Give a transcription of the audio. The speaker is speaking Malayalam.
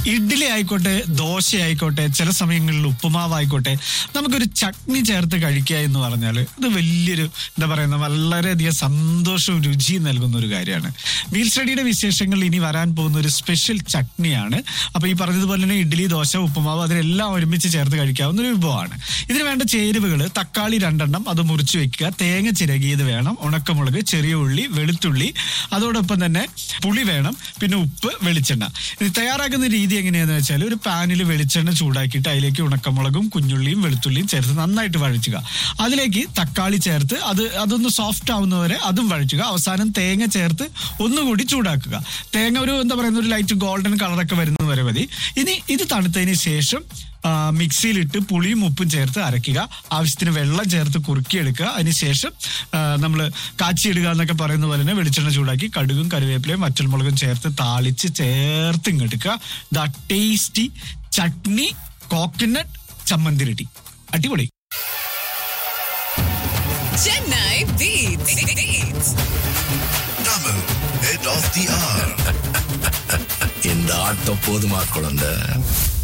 ഇഡ്ഡലി ആയിക്കോട്ടെ, ദോശ ആയിക്കോട്ടെ, ചില സമയങ്ങളിൽ ഉപ്പുമാവ് ആയിക്കോട്ടെ, നമുക്കൊരു ചട്നി ചേർത്ത് കഴിക്കുക എന്ന് പറഞ്ഞാൽ ഇത് വലിയൊരു എന്താ പറയുന്ന വളരെയധികം സന്തോഷവും രുചിയും നൽകുന്ന ഒരു കാര്യമാണ്. മീൽ സ്റ്റഡിയുടെ വിശേഷങ്ങൾ ഇനി വരാൻ പോകുന്ന ഒരു സ്പെഷ്യൽ ചട്നിയാണ്. അപ്പൊ ഈ പറഞ്ഞതുപോലെ തന്നെ ഇഡ്ഡലി, ദോശ, ഉപ്പുമാവ് അതിനെല്ലാം ഒരുമിച്ച് ചേർത്ത് കഴിക്കാവുന്ന ഒരു വിഭവമാണ്. ഇതിന് വേണ്ട ചേരുവകൾ: തക്കാളി 2 എണ്ണം, അത് മുറിച്ച് വെക്കുക. തേങ്ങ ചിരകിയത് വേണം. ഉണക്കമുളക്, ചെറിയ ഉള്ളി, വെളുത്തുള്ളി, അതോടൊപ്പം തന്നെ പുളി വേണം. പിന്നെ ഉപ്പ്, വെളിച്ചെണ്ണ. ഇത് തയ്യാറാക്കുന്ന രീതി എങ്ങനെയാണെന്ന് വെച്ചാൽ, ഒരു പാനിൽ വെളിച്ചെണ്ണ ചൂടാക്കിയിട്ട് അതിലേക്ക് ഉണക്കമുളകും കുഞ്ഞുള്ളിയും വെളുത്തുള്ളിയും ചേർത്ത് നന്നായിട്ട് വഴറ്റുക. അതിലേക്ക് തക്കാളി ചേർത്ത് അതൊന്ന് സോഫ്റ്റ് ആവുന്നവരെ അതും വഴറ്റുക. അവസാനം തേങ്ങ ചേർത്ത് ഒന്നുകൂടി ചൂടാക്കുക. തേങ്ങ ഒരു എന്താ പറയുന്ന ഒരു ലൈറ്റ് ഗോൾഡൻ കളറൊക്കെ വരുന്നത് വരെ മതി. ഇനി ഇത് തണുത്തതിന് ശേഷം മിക്സിയിലിട്ട് പുളിയും ഉപ്പും ചേർത്ത് അരയ്ക്കുക. ആവശ്യത്തിന് വെള്ളം ചേർത്ത് കുറുക്കിയെടുക്കുക. അതിനുശേഷം നമ്മൾ കാച്ചിയിടുക എന്നൊക്കെ പറയുന്ന പോലെ തന്നെ വെളിച്ചെണ്ണ ചൂടാക്കി കടുകും കറിവേപ്പിലയും വറ്റൽമുളകും ചേർത്ത് താളിച്ച് ചേർത്ത് ഇങ്ങെടുക്കുക. ദ ടേസ്റ്റി ചട്നി കോക്കനട്ട് ചമ്മന്തി റെഡി. അടിപൊളി. Chennai Beats. Tamil, head of the hour. இந்த ஆட்டம் போதுமா குழந்தை?